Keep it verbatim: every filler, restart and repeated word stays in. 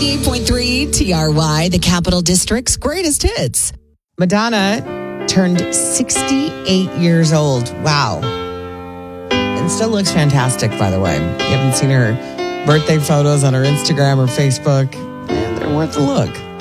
ninety-eight point three T R Y, the Capital District's greatest hits. Madonna turned sixty-eight years old. Wow. And still looks fantastic, by the way. You haven't seen her birthday photos on her Instagram or Facebook. Man, they're worth a look.